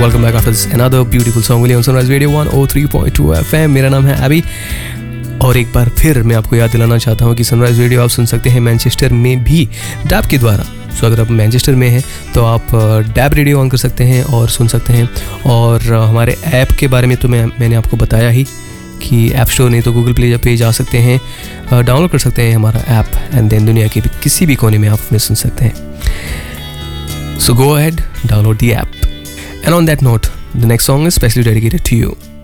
welcome back after this another beautiful song only on Sunrise Radio 103.2 FM. मेरा नाम है अभी और एक बार फिर मैं आपको याद दिलाना चाहता हूँ कि सनराइज रेडियो आप सुन सकते हैं मैनचेस्टर में भी डैब के द्वारा. सो अगर आप मैनचेस्टर में हैं तो आप डैब रेडियो ऑन कर सकते हैं और सुन सकते हैं. और हमारे ऐप के बारे में तो मैंने आपको बताया ही कि ऐप स्टोर नहीं तो गूगल प्ले पे जा सकते हैं, डाउनलोड कर सकते हैं हमारा ऐप एंड देन दुनिया के किसी भी कोने में आप हमें सुन सकते हैं. So go ahead, download the app. And on that note, the next song is specially dedicated to you.